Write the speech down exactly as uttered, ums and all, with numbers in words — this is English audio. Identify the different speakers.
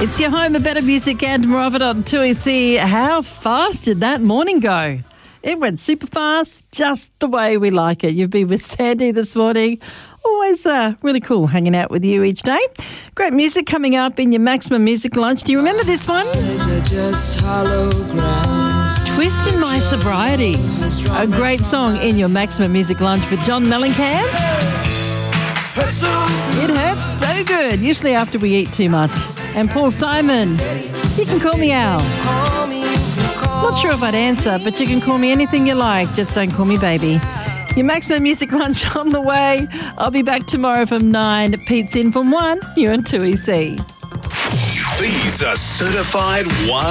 Speaker 1: It's your home of better music and more of it on two E C. How fast did that morning go? It went super fast, just the way we like it. You've been with Sandy this morning. Always uh, really cool hanging out with you each day. Great music coming up in your Maximum Music Lunch. Do you remember this one? Twist in My Sobriety. A great song in your Maximum Music Lunch with John Mellencamp. It hurts so good, usually after we eat too much. And Paul Simon, you can call me Al. Not sure if I'd answer, but you can call me anything you like. Just don't call me baby. Your Maximum Music Lunch on the way. I'll be back tomorrow from nine. Pete's in from one. You're on two E C.
Speaker 2: These are certified one.